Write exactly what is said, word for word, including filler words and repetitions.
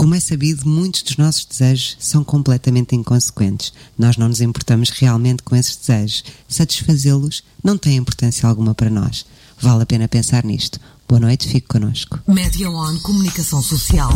Como é sabido, muitos dos nossos desejos são completamente inconsequentes. Nós não nos importamos realmente com esses desejos. Satisfazê-los não tem importância alguma para nós. Vale a pena pensar nisto. Boa noite, fique connosco. Média One Comunicação Social.